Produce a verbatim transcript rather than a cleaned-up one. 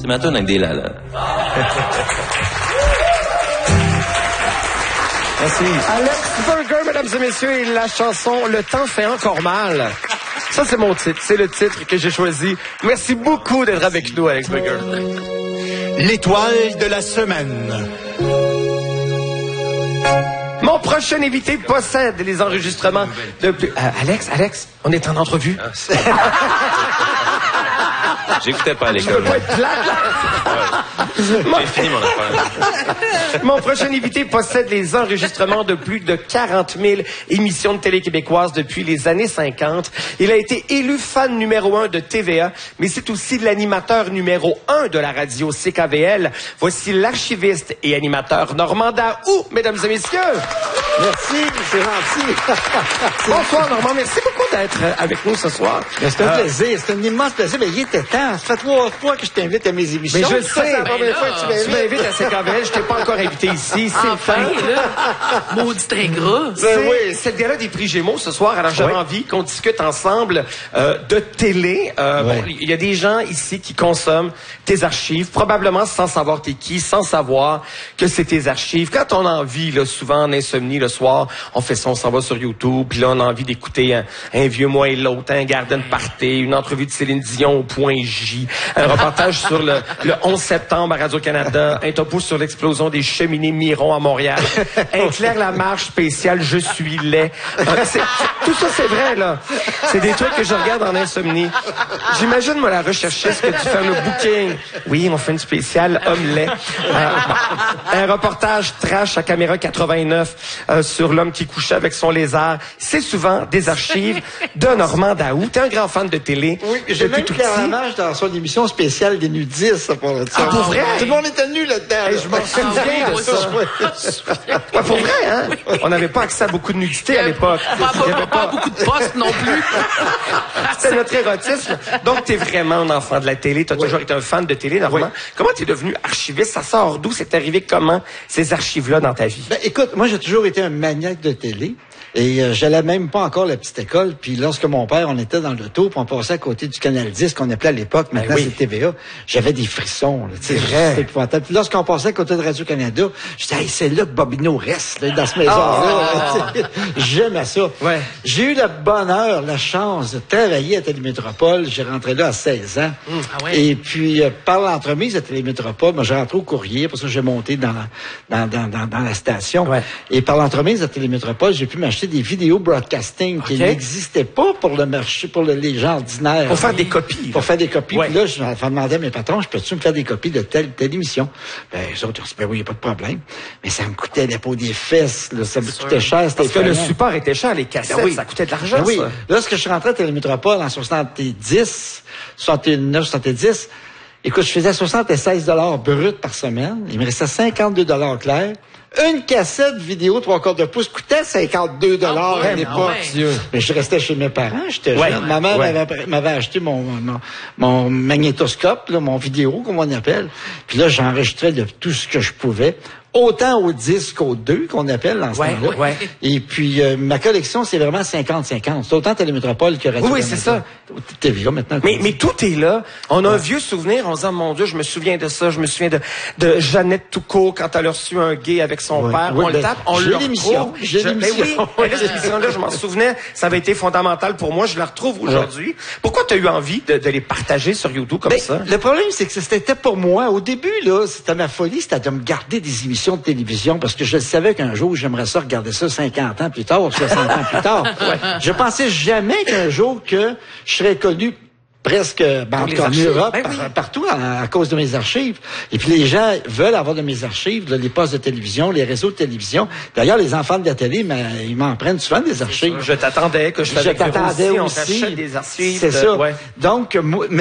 C'est ma toune avec des là, là. Merci. Alex Burger, mesdames et messieurs, et la chanson « Le temps fait encore mal ». Ça, c'est mon titre. C'est le titre que j'ai choisi. Merci beaucoup d'être avec nous, Alex Burger. L'étoile de la semaine. Mon prochain invité possède les enregistrements de... plus- Euh, Alex, Alex, on est en entrevue. J'écoutais pas à Je l'école. peux pas être plate, là. J'ai fini mon affaire. Mon prochain invité possède les enregistrements de plus de quarante mille émissions de télé québécoises depuis les années cinquante. Il a été élu fan numéro un de T V A, mais c'est aussi l'animateur numéro un de la radio C K V L. Voici l'archiviste et animateur Normand Daou, mesdames et messieurs. Merci, c'est gentil. Bonsoir Normand, merci beaucoup d'être avec nous ce soir. C'est un Euh, plaisir, c'est un immense plaisir. Mais il était temps. Ça fait trois fois que je t'invite à mes émissions. Mais je le Ça, sais. c'est la première fois que tu Tu m'invites. m'invites à C K V L, je t'ai pas encore invité ici. C'est Enfin, le temps. là, maudit train gras. C'est oui. C'est le gala des prix Gémeaux ce soir. Alors j'avais Oui. envie qu'on discute ensemble euh, de télé. Euh, Oui. bon, il y a des gens ici qui consomment tes archives, probablement sans savoir t'es qui, sans savoir que c'est tes archives. Quand on a envie, là, souvent en insomnie le soir, on fait ça, on s'en va sur YouTube, puis là on a envie d'écouter un, un vieux moi et l'autre, un Garden Party, une entrevue de Céline Dion au point J, un reportage sur le, le onze septembre à Radio-Canada, un topo sur l'explosion des cheminées Miron à Montréal, un Claire Lamarche spécial Je suis laid. Euh, c'est- tout ça, c'est vrai, là. C'est des trucs que je regarde en insomnie. J'imagine, moi, la recherchiste que tu fais le booking. Oui, on fait une spéciale homme laid. Euh, un reportage trash à caméra quatre-vingt-neuf euh, sur l'homme qui couchait avec son lézard. C'est souvent des archives de Normand Daou. T'es un grand fan de télé. Oui, j'ai depuis même tout Claire petit. Lamarche dans son émission spéciale des nudistes, ça, pour le Ah, pour vrai? Tout le monde était nu là-dedans. Hey, là. je m'en souviens de ça. Ouais, pour vrai, hein? On n'avait pas accès à beaucoup de nudité à l'époque. Pas, Il y pas, avait pas beaucoup de postes non plus. C'était notre érotisme. Donc, t'es vraiment un enfant de la télé. T'as toujours été un fan de télé, Normand. Oui. Comment t'es devenu archiviste? Ça sort d'où? C'est arrivé comment, ces archives-là, dans ta vie? Ben, écoute, moi, j'ai toujours été un maniaque de télé. Et euh, j'allais même pas encore à la petite école. Puis lorsque mon père, on était dans l'auto, puis on passait à côté du Canal dix, qu'on appelait à l'époque, maintenant oui. c'est T V A, j'avais des frissons. Là, C'est tu sais, vrai. C'était épouvantable. Puis lorsqu'on passait à côté de Radio-Canada, je disais, hey, c'est là que Bobino reste, là, dans cette maison-là. Tu sais, J'aimais ça. Ouais. J'ai eu le bonheur, la chance de travailler à Télémétropole. J'ai rentré là à seize ans. Ah ouais. Et puis, euh, par l'entremise à Télémétropole, moi, j'ai rentré au courrier, parce que j'ai monté dans, dans, dans, dans, dans la station. Ouais. Et par l'entremise à Télémétropole, j'ai pu m'acheter des vidéos broadcasting qui OK. n'existaient pas pour le marché, pour le, les gens ordinaires. Pour faire des copies. Pour faire des copies. Ouais. Puis là, je demandais à mes patrons, je peux-tu me faire des copies de telle, telle émission? Ben, les autres, ils ont dit, ben oui, il n'y a pas de problème. Mais ça me coûtait la peau des fesses, là, ça me coûtait cher. c'était Parce que le effrayant. support était cher, les cassettes, Ben oui. ça coûtait de l'argent, Ben oui. ça. Lorsque je suis rentré à Télémétropole en soixante-dix, soixante-neuf, soixante-dix, écoute, je faisais soixante-seize dollars bruts par semaine. Il me restait cinquante-deux dollars clairs. Une cassette vidéo trois quarts de pouce coûtait cinquante-deux dollars Ah ouais, à l'époque. ah ouais. Dieu. Mais je restais chez mes parents, j'étais Ouais, jeune. Ma mère ouais. m'avait, m'avait acheté mon, mon, mon magnétoscope, là, mon vidéo, comme on appelle. Puis là, j'enregistrais de tout ce que je pouvais. Autant au disque qu'au deux, qu'on appelle dans ce Ouais, temps-là. ouais. Et puis, euh, ma collection, c'est vraiment cinquante cinquante. C'est autant Télémétropole que Radio-Canada. Oui, c'est ça. T V A maintenant. Mais, mais tout est là. On a un vieux souvenir. On se dit, oh, mon Dieu, je me souviens de ça. Je me souviens de, de Jeannette Toucault quand elle a reçu un gay avec son Oui, père. oui, on le ben, tape, on j'ai le l'émission, retrouve. j'ai Je- l'émission. Ben oui, mais là, cette émission-là, je m'en souvenais. Ça avait été fondamental pour moi. Je la retrouve aujourd'hui. Pourquoi tu as eu envie de, de les partager sur YouTube comme Ben, ça? le problème, c'est que c'était pour moi. Au début, là, c'était ma folie, c'était de me garder des émissions de télévision parce que je savais qu'un jour, j'aimerais ça regarder ça cinquante ans plus tard, soixante ans plus tard. Je pensais jamais qu'un jour que je serais connu presque ben, en les tout cas, en archives. Europe, Ben par- oui. partout à, à cause de mes archives. Et puis les gens veulent avoir de mes archives, là, les postes de télévision, les réseaux de télévision. D'ailleurs, les enfants de la télé, mais, ils m'en prennent souvent des archives. Je t'attendais que je Je t'avais t'attendais On aussi. rachète des archives. C'est de- ça. ouais. Donc, moi,